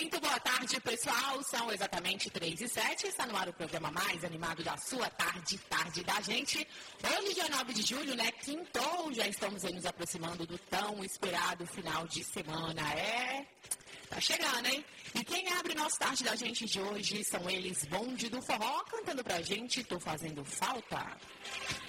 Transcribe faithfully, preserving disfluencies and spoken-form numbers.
Muito boa tarde, pessoal. São exatamente três e sete. Está no ar o programa mais animado da sua tarde, tarde da gente. Hoje, dia nove de julho, né? Quintou. Já estamos aí nos aproximando do tão esperado final de semana. É... Tá chegando, hein? E quem abre o nosso tarde da gente de hoje são eles, Bonde do Forró, cantando pra gente Tô Fazendo Falta.